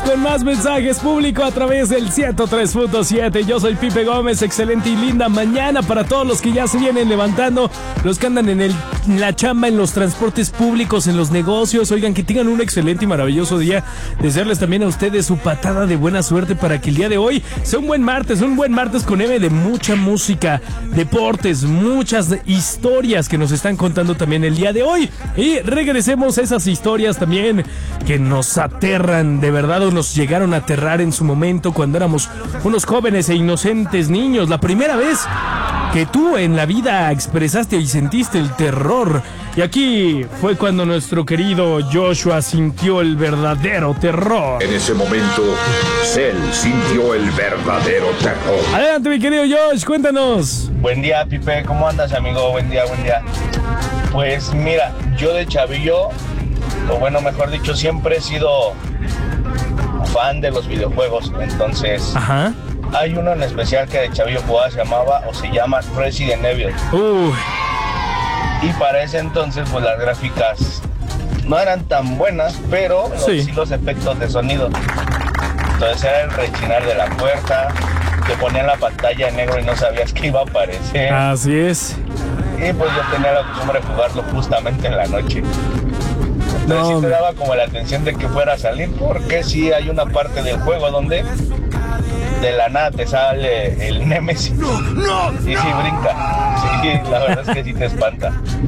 con más mensajes público a través del 103.7. Yo soy Pipe Gómez. Excelente y linda mañana para todos los que ya se vienen levantando, los que andan en la chamba, en los transportes públicos, en los negocios. Oigan, que tengan un excelente y maravilloso día. Desearles también a ustedes su patada de buena suerte para que el día de hoy sea un buen martes con M de mucha música, deportes, muchas historias que nos están contando también el día de hoy. Y regresemos a esas historias también que nos aterran de verdad, o nos llegaron a aterrar en su momento cuando éramos unos jóvenes e inocentes niños. La primera vez que tú en la vida expresaste y sentiste el terror. Y aquí fue cuando nuestro querido Joshua sintió el verdadero terror. En ese momento, Cell sintió el verdadero terror. Adelante, mi querido Josh, cuéntanos. Buen día, Pipe, ¿cómo andas, amigo? Buen día. Pues mira, yo de chavillo, o bueno, mejor dicho, siempre he sido fan de los videojuegos. Entonces, hay uno en especial que de chavillo jugaba, se llama Resident Evil. Y para ese entonces, pues las gráficas no eran tan buenas, pero sí los efectos de sonido. Entonces era el rechinar de la puerta, te ponían la pantalla en negro y no sabías que iba a aparecer. Así es. Y pues yo tenía la costumbre de jugarlo justamente en la noche. Entonces sí te daba como la atención de que fuera a salir, porque sí hay una parte del juego donde de la nada te sale el Nemesis. Y sí brinca. Sí, la verdad es que sí te espanta.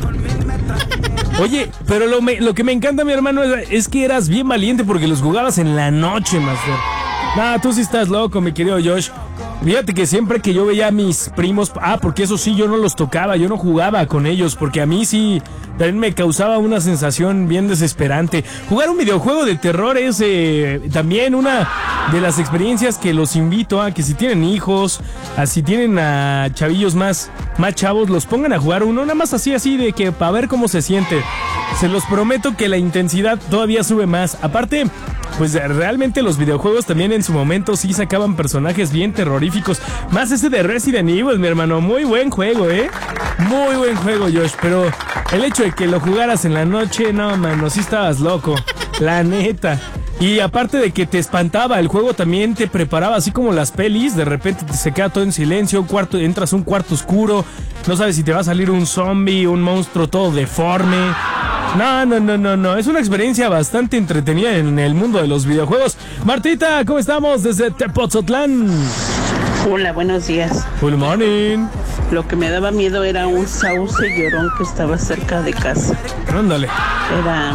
Oye, pero lo que me encanta, mi hermano, es que eras bien valiente porque los jugabas en la noche, master. Nah, tú sí estás loco, mi querido Josh. Fíjate que siempre que yo veía a mis primos, porque eso sí, yo no los tocaba, yo no jugaba con ellos, porque a mí sí también me causaba una sensación bien desesperante. Jugar un videojuego de terror es también una de las experiencias que los invito a que si tienen hijos, si tienen a chavillos más chavos, los pongan a jugar uno, nada más así de que para ver cómo se siente. Se los prometo que la intensidad todavía sube más. Aparte, pues realmente los videojuegos también en su momento sí sacaban personajes bien terroríficos. Más ese de Resident Evil, mi hermano. Muy buen juego, Muy buen juego, Josh. Pero el hecho de que lo jugaras en la noche, no, mano, sí estabas loco. La neta. Y aparte de que te espantaba, el juego también te preparaba así como las pelis. De repente se queda todo en silencio, entras a un cuarto oscuro. No sabes si te va a salir un zombie, un monstruo todo deforme. No. Es una experiencia bastante entretenida en el mundo de los videojuegos. Martita, ¿cómo estamos? Desde Tepoztlán. Hola, buenos días. Good morning. Lo que me daba miedo era un sauce llorón que estaba cerca de casa. Ándale. Era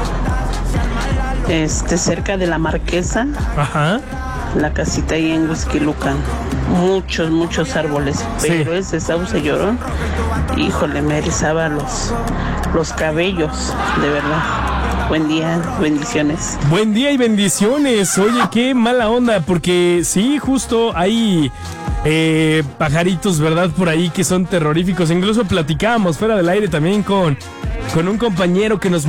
cerca de la Marquesa. La casita ahí en Huixquilucan. Muchos árboles. Pero ese sauce llorón, híjole, me erizaba los cabellos, de verdad. Buen día, bendiciones. Buen día y bendiciones. Oye, qué mala onda, porque sí, justo hay pajaritos, ¿verdad? Por ahí que son terroríficos. Incluso platicábamos fuera del aire también con un compañero que nos